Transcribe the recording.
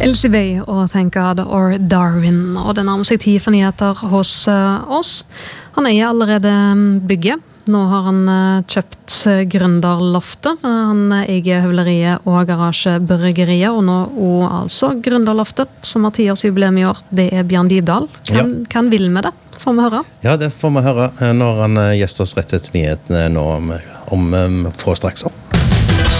LCB og Thank God or Darwin, og det nærmer seg tid for nyheter hos oss. Han eier allerede bygget. Nå har han kjøpt Gründerloftet. Han eier høvleriet og garasjebryggeriet, og nå og altså Gründerloftet, som har 10-årsjubileum i år. Det er Bjørn Dybdahl. Hva han vil med det? Får vi høre? Ja, det får vi høre når han gjester oss rett etter nyhetene nå om få straks opp.